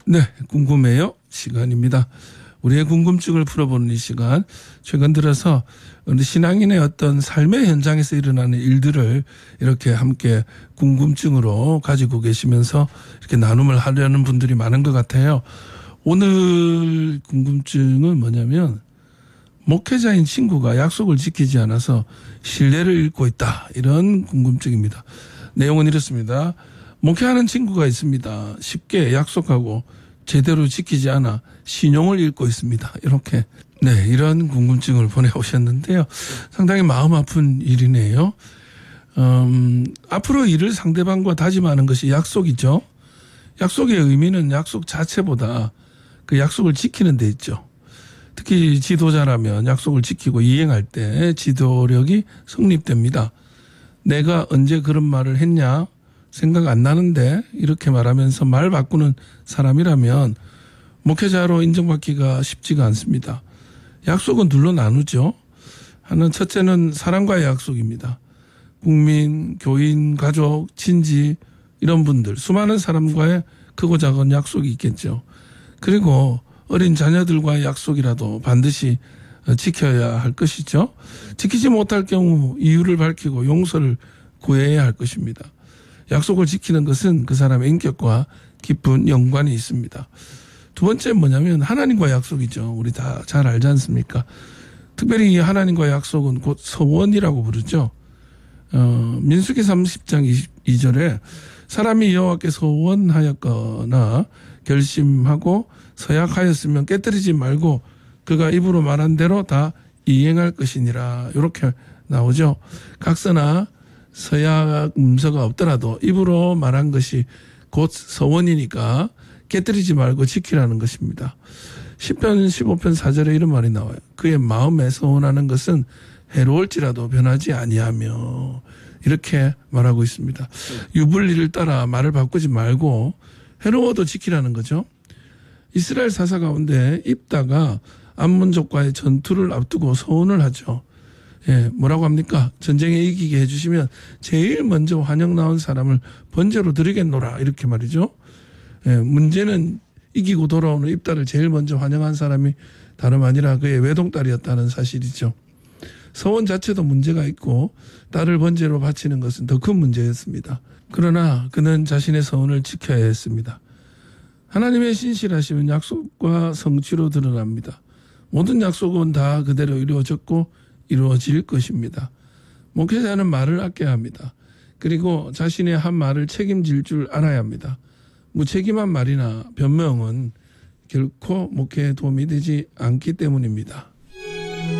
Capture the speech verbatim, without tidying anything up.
네, 궁금해요 시간입니다. 우리의 궁금증을 풀어보는 이 시간, 최근 들어서 우리 신앙인의 어떤 삶의 현장에서 일어나는 일들을 이렇게 함께 궁금증으로 가지고 계시면서 이렇게 나눔을 하려는 분들이 많은 것 같아요. 오늘 궁금증은 뭐냐면, 목회자인 친구가 약속을 지키지 않아서 신뢰를 잃고 있다, 이런 궁금증입니다. 내용은 이렇습니다. 목회하는 친구가 있습니다. 쉽게 약속하고 제대로 지키지 않아 신용을 잃고 있습니다. 이렇게, 네, 이런 궁금증을 보내오셨는데요. 상당히 마음 아픈 일이네요. 음, 앞으로 일을 상대방과 다짐하는 것이 약속이죠. 약속의 의미는 약속 자체보다 그 약속을 지키는 데 있죠. 특히 지도자라면 약속을 지키고 이행할 때 지도력이 성립됩니다. 내가 언제 그런 말을 했냐? 생각 안 나는데, 이렇게 말하면서 말 바꾸는 사람이라면 목회자로 인정받기가 쉽지가 않습니다. 약속은 둘로 나누죠. 하나는, 첫째는 사람과의 약속입니다. 국민, 교인, 가족, 친지, 이런 분들, 수많은 사람과의 크고 작은 약속이 있겠죠. 그리고 어린 자녀들과의 약속이라도 반드시 지켜야 할 것이죠. 지키지 못할 경우 이유를 밝히고 용서를 구해야 할 것입니다. 약속을 지키는 것은 그 사람의 인격과 깊은 연관이 있습니다. 두 번째 뭐냐면 하나님과의 약속이죠. 우리 다 잘 알지 않습니까? 특별히 이 하나님과의 약속은 곧 서원이라고 부르죠. 어, 민수기 삼십 장 이십이 절에 사람이 여호와께 서원하였거나 결심하고 서약하였으면 깨뜨리지 말고 그가 입으로 말한 대로 다 이행할 것이니라, 이렇게 나오죠. 각서나 서약 문서가 없더라도 입으로 말한 것이 곧 서원이니까 깨뜨리지 말고 지키라는 것입니다. 시편 십오 편 사 절에 이런 말이 나와요. 그의 마음에 서원하는 것은 해로울지라도 변하지 아니하며, 이렇게 말하고 있습니다. 유불리를 따라 말을 바꾸지 말고 해로워도 지키라는 거죠. 이스라엘 사사 가운데 입다가 암몬족과의 전투를 앞두고 서원을 하죠. 예, 뭐라고 합니까? 전쟁에 이기게 해주시면 제일 먼저 환영 나온 사람을 번제로 드리겠노라, 이렇게 말이죠. 예, 문제는 이기고 돌아오는 입다를 제일 먼저 환영한 사람이 다름 아니라 그의 외동딸이었다는 사실이죠. 서원 자체도 문제가 있고 딸을 번제로 바치는 것은 더 큰 문제였습니다. 그러나 그는 자신의 서원을 지켜야 했습니다. 하나님의 신실하심은 약속과 성취로 드러납니다. 모든 약속은 다 그대로 이루어졌고 이루어질 것입니다. 목회자는 말을 아껴야 합니다. 그리고 자신의 한 말을 책임질 줄 알아야 합니다. 무책임한 말이나 변명은 결코 목회에 도움이 되지 않기 때문입니다.